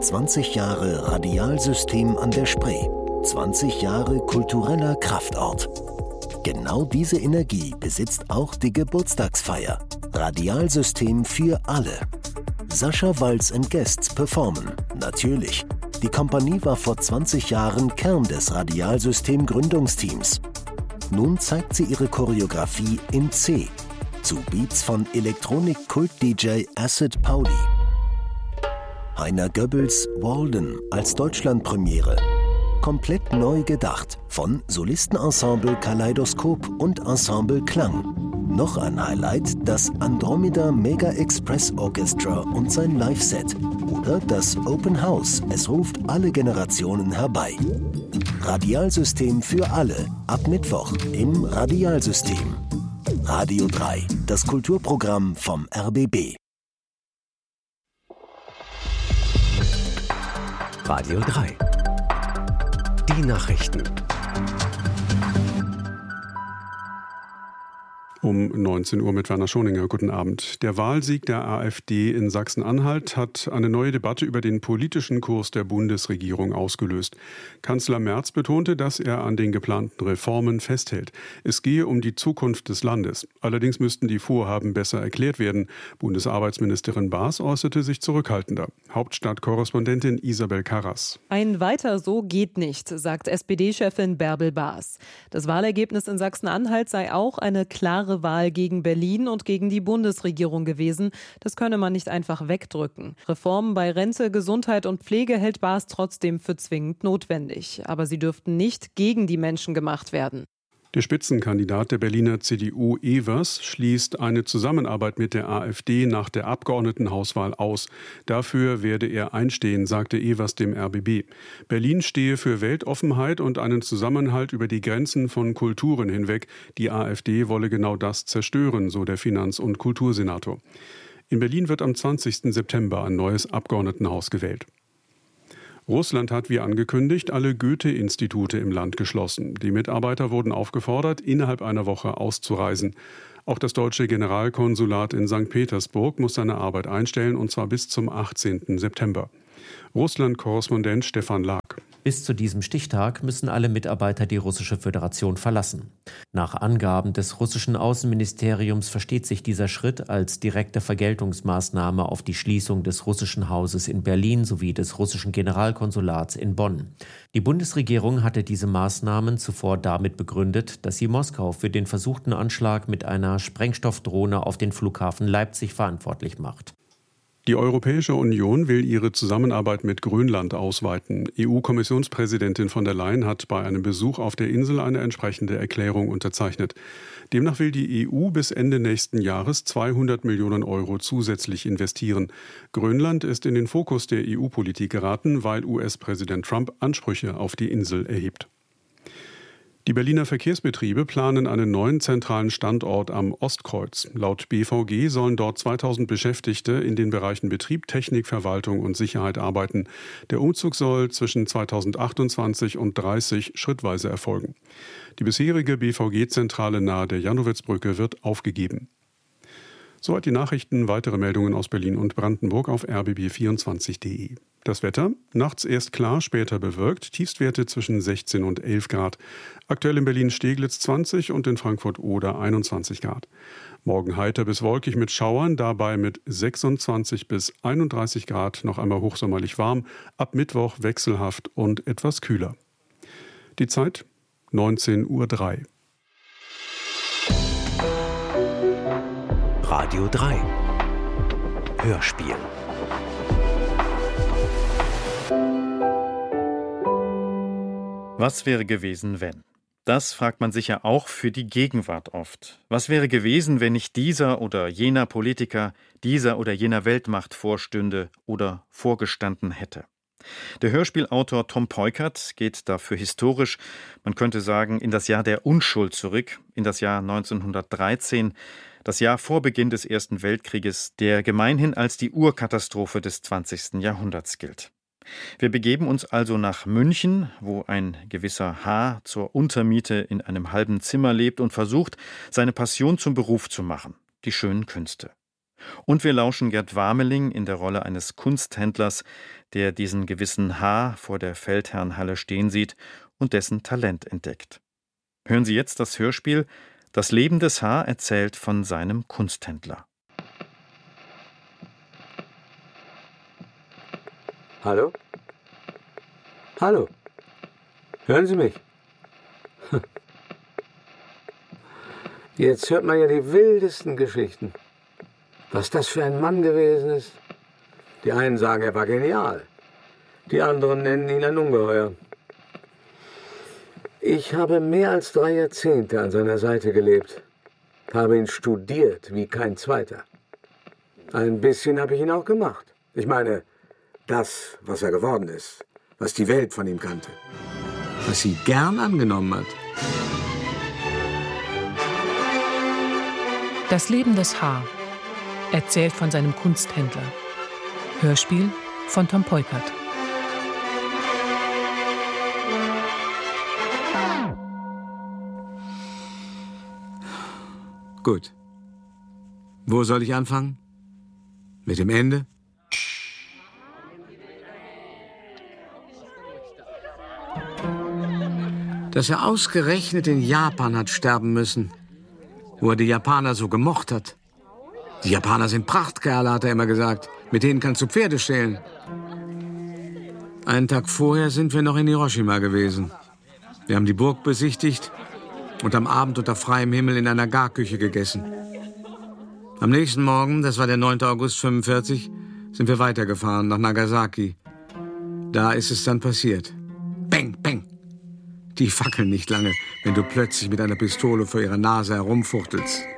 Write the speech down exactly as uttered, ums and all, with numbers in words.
zwanzig Jahre Radialsystem an der Spree. zwanzig Jahre kultureller Kraftort. Genau diese Energie besitzt auch die Geburtstagsfeier. Radialsystem für alle. Sascha Walz and Guests performen. Natürlich. Die Kompanie war vor zwanzig Jahren Kern des Radialsystem-Gründungsteams. Nun zeigt sie ihre Choreografie in C. Zu Beats von Elektronik-Kult-D J Acid Pauli. Heiner Goebbels Walden als Deutschlandpremiere. Komplett neu gedacht von Solistenensemble Kaleidoskop und Ensemble Klang. Noch ein Highlight, das Andromeda Mega Express Orchestra und sein Live-Set. Oder das Open House, es ruft alle Generationen herbei. Radialsystem für alle, ab Mittwoch im Radialsystem. Radio drei, das Kulturprogramm vom R B B. Radio drei. Die Nachrichten. Um neunzehn Uhr mit Werner Schoninger. Guten Abend. Der Wahlsieg der AfD in Sachsen-Anhalt hat eine neue Debatte über den politischen Kurs der Bundesregierung ausgelöst. Kanzler Merz betonte, dass er an den geplanten Reformen festhält. Es gehe um die Zukunft des Landes. Allerdings müssten die Vorhaben besser erklärt werden. Bundesarbeitsministerin Baas äußerte sich zurückhaltender. Hauptstadtkorrespondentin Isabel Karras. Ein Weiter so geht nicht, sagt S P D-Chefin Bärbel Baas. Das Wahlergebnis in Sachsen-Anhalt sei auch eine klare Wahl gegen Berlin und gegen die Bundesregierung gewesen. Das könne man nicht einfach wegdrücken. Reformen bei Rente, Gesundheit und Pflege hält Baas trotzdem für zwingend notwendig. Aber sie dürften nicht gegen die Menschen gemacht werden. Der Spitzenkandidat der Berliner C D U Evers schließt eine Zusammenarbeit mit der AfD nach der Abgeordnetenhauswahl aus. Dafür werde er einstehen, sagte Evers dem R B B. Berlin stehe für Weltoffenheit und einen Zusammenhalt über die Grenzen von Kulturen hinweg. Die AfD wolle genau das zerstören, so der Finanz- und Kultursenator. In Berlin wird am zwanzigsten September ein neues Abgeordnetenhaus gewählt. Russland hat wie angekündigt alle Goethe-Institute im Land geschlossen. Die Mitarbeiter wurden aufgefordert, innerhalb einer Woche auszureisen. Auch das deutsche Generalkonsulat in Sankt Petersburg muss seine Arbeit einstellen, und zwar bis zum achtzehnten September. Russland-Korrespondent Stefan Lag. Bis zu diesem Stichtag müssen alle Mitarbeiter die Russische Föderation verlassen. Nach Angaben des russischen Außenministeriums versteht sich dieser Schritt als direkte Vergeltungsmaßnahme auf die Schließung des russischen Hauses in Berlin sowie des russischen Generalkonsulats in Bonn. Die Bundesregierung hatte diese Maßnahmen zuvor damit begründet, dass sie Moskau für den versuchten Anschlag mit einer Sprengstoffdrohne auf den Flughafen Leipzig verantwortlich macht. Die Europäische Union will ihre Zusammenarbeit mit Grönland ausweiten. E U-Kommissionspräsidentin von der Leyen hat bei einem Besuch auf der Insel eine entsprechende Erklärung unterzeichnet. Demnach will die E U bis Ende nächsten Jahres zweihundert Millionen Euro zusätzlich investieren. Grönland ist in den Fokus der E U-Politik geraten, weil U S-Präsident Trump Ansprüche auf die Insel erhebt. Die Berliner Verkehrsbetriebe planen einen neuen zentralen Standort am Ostkreuz. Laut B V G sollen dort zweitausend Beschäftigte in den Bereichen Betrieb, Technik, Verwaltung und Sicherheit arbeiten. Der Umzug soll zwischen zweitausendachtundzwanzig und dreißig schrittweise erfolgen. Die bisherige B V G-Zentrale nahe der Janowitzbrücke wird aufgegeben. Soweit die Nachrichten. Weitere Meldungen aus Berlin und Brandenburg auf r b b vierundzwanzig punkt d e. Das Wetter: nachts erst klar, später bewölkt, Tiefstwerte zwischen sechzehn und elf Grad. Aktuell in Berlin-Steglitz zwanzig und in Frankfurt-Oder einundzwanzig Grad. Morgen heiter bis wolkig mit Schauern, dabei mit sechsundzwanzig bis einunddreißig Grad noch einmal hochsommerlich warm. Ab Mittwoch wechselhaft und etwas kühler. Die Zeit neunzehn Uhr drei. Radio drei. Hörspiel. Was wäre gewesen, wenn? Das fragt man sich ja auch für die Gegenwart oft. Was wäre gewesen, wenn nicht dieser oder jener Politiker dieser oder jener Weltmacht vorstünde oder vorgestanden hätte? Der Hörspielautor Tom Peukert geht dafür historisch, man könnte sagen, in das Jahr der Unschuld zurück, in das Jahr neunzehnhundertdreizehn, das Jahr vor Beginn des Ersten Weltkrieges, der gemeinhin als die Urkatastrophe des zwanzigsten Jahrhunderts gilt. Wir begeben uns also nach München, wo ein gewisser H. zur Untermiete in einem halben Zimmer lebt und versucht, seine Passion zum Beruf zu machen, die schönen Künste. Und wir lauschen Gerd Warmeling in der Rolle eines Kunsthändlers, der diesen gewissen H. vor der Feldherrnhalle stehen sieht und dessen Talent entdeckt. Hören Sie jetzt das Hörspiel »Das Leben des H. erzählt von seinem Kunsthändler«. Hallo? Hallo? Hören Sie mich? Jetzt hört man ja die wildesten Geschichten. Was das für ein Mann gewesen ist. Die einen sagen, er war genial. Die anderen nennen ihn ein Ungeheuer. Ich habe mehr als drei Jahrzehnte an seiner Seite gelebt. Habe ihn studiert wie kein zweiter. Ein bisschen habe ich ihn auch gemacht. Ich meine, das, was er geworden ist. Was die Welt von ihm kannte. Was sie gern angenommen hat. Das Leben des H. erzählt von seinem Kunsthändler. Hörspiel von Tom Peukert. Gut. Wo soll ich anfangen? Mit dem Ende? Dass er ausgerechnet in Japan hat sterben müssen, wo er die Japaner so gemocht hat. Die Japaner sind Prachtkerle, hat er immer gesagt. Mit denen kannst du Pferde stehlen. Einen Tag vorher sind wir noch in Hiroshima gewesen. Wir haben die Burg besichtigt und am Abend unter freiem Himmel in einer Garküche gegessen. Am nächsten Morgen, das war der neunte August fünfundvierzig, sind wir weitergefahren nach Nagasaki. Da ist es dann passiert. Bang, bang. Die fackeln nicht lange, wenn du plötzlich mit einer Pistole vor ihrer Nase herumfuchtelst.